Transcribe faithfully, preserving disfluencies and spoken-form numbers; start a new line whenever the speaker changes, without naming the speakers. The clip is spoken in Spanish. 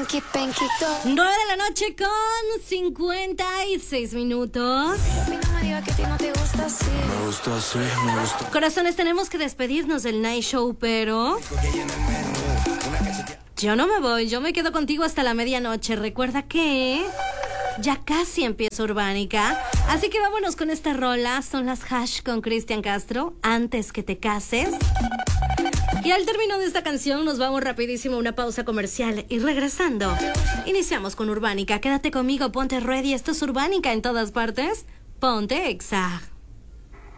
nueve de la noche con cincuenta y seis minutos.
Me gusta así, me gusta.
Corazones, tenemos que despedirnos del Night Show, pero yo no me voy, yo me quedo contigo hasta la medianoche. Recuerda que ya casi empieza Urbánica, así que vámonos con esta rola. Son las Hash con Cristian Castro, Antes que te cases. Y al término de esta canción nos vamos rapidísimo a una pausa comercial y regresando iniciamos con Urbánica. Quédate conmigo, ponte ready, esto es Urbánica en todas partes. Ponte Exa.